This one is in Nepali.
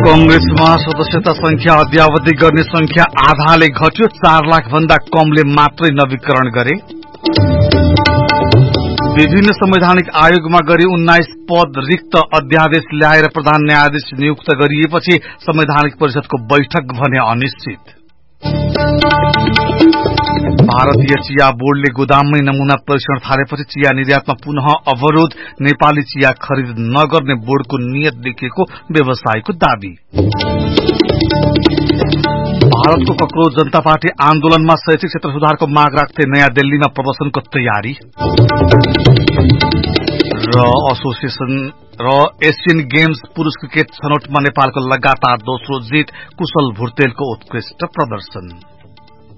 कंग्रेसमा सदस्यता संख्या अद्यावधि गर्ने संख्या आधाले घट्यो। 4 लाख भन्दा कमले मात्रै नवीकरण गरे। विभिन्न संवैधानिक आयोगमा गरी 19 पद रिक्त अध्यादेश ल्याएर प्रधान न्यायाधीश नियुक्त गरिएपछि संवैधानिक परिषदको बैठक भने अनिश्चित। भारतीय चिया बोर्डले गोदाममै नमूना परीक्षण थालेपछि चिया निर्यातमा पुनः अवरोध। नेपाली चिया खरिद नगर्ने बोर्डको नियत देखिएको व्यवसायीको दावी। भारतको कक्रोच जनता पार्टी आन्दोलनमा शैक्षिक क्षेत्र सुधारको माग राख्दै नयाँ दिल्लीमा प्रदर्शनको तयारी। र एशियन गेम्स पुरुष क्रिकेट छनौटमा नेपालको लगातार दोस्रो जित। कुशल भुर्तेलको उत्कृष्ट प्रदर्शन।